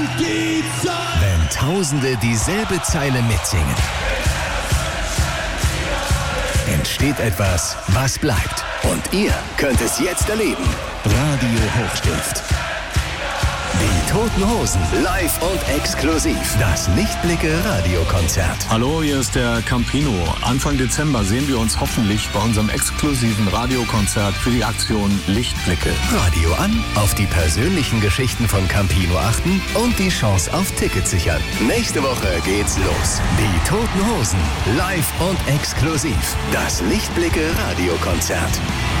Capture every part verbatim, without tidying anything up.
die Zeit. Wenn Tausende dieselbe Zeile mitsingen, entsteht etwas, was bleibt. Und ihr könnt es jetzt erleben. Radio Hochstift. Die Toten Hosen, live und exklusiv. Das Lichtblicke-Radiokonzert. Hallo, hier ist der Campino. Anfang Dezember sehen wir uns hoffentlich bei unserem exklusiven Radiokonzert für die Aktion Lichtblicke. Radio an, auf die persönlichen Geschichten von Campino achten und die Chance auf Tickets sichern. Nächste Woche geht's los. Die Toten Hosen, live und exklusiv. Das Lichtblicke-Radiokonzert.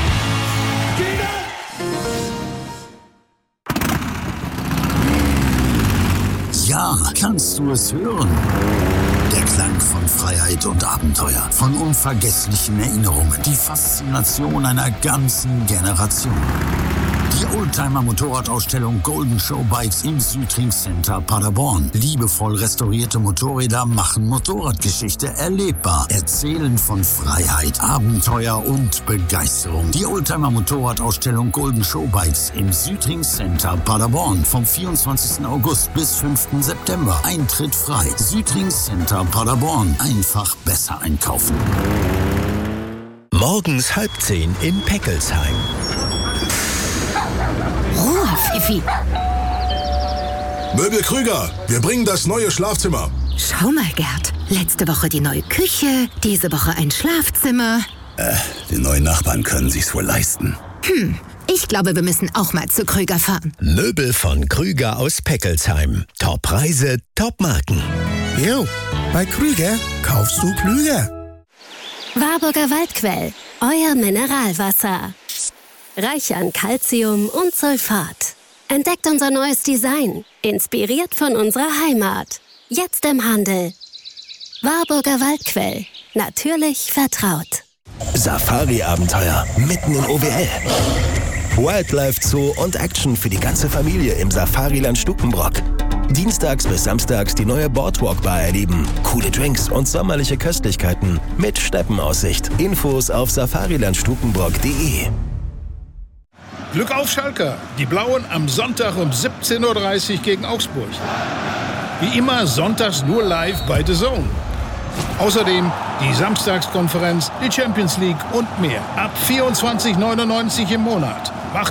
Ja, kannst du es hören? Der Klang von Freiheit und Abenteuer, von unvergesslichen Erinnerungen, die Faszination einer ganzen Generation. Die Oldtimer-Motorradausstellung Golden Show Bikes im Südring Center Paderborn. Liebevoll restaurierte Motorräder machen Motorradgeschichte erlebbar, erzählen von Freiheit, Abenteuer und Begeisterung. Die Oldtimer-Motorradausstellung Golden Show Bikes im Südring Center Paderborn vom vierundzwanzigsten August bis fünften September. Eintritt frei. Südring Center Paderborn. Einfach besser einkaufen. Morgens halb zehn in Peckelsheim. Ruhe, Pfiffi. Möbel Krüger, wir bringen das neue Schlafzimmer. Schau mal, Gerd. Letzte Woche die neue Küche, diese Woche ein Schlafzimmer. Äh, die neuen Nachbarn können sich's wohl leisten. Hm, ich glaube, wir müssen auch mal zu Krüger fahren. Möbel von Krüger aus Peckelsheim. Top-Preise, Top-Marken. Jo, bei Krüger kaufst du klüger. Warburger Waldquell, euer Mineralwasser. Reich an Calcium und Sulfat. Entdeckt unser neues Design, inspiriert von unserer Heimat. Jetzt im Handel. Warburger Waldquell, natürlich vertraut. Safari-Abenteuer mitten in O W L. Wildlife Zoo und Action für die ganze Familie im Safariland Stukenbrock. Dienstags bis samstags die neue Boardwalk-Bar erleben. Coole Drinks und sommerliche Köstlichkeiten mit Steppenaussicht. Infos auf safariland stukenbrock punkt de. Glück auf, Schalker! Die Blauen am Sonntag um siebzehn Uhr dreißig gegen Augsburg. Wie immer sonntags nur live bei The Zone. Außerdem die Samstagskonferenz, die Champions League und mehr. Ab vierundzwanzig Euro neunundneunzig im Monat.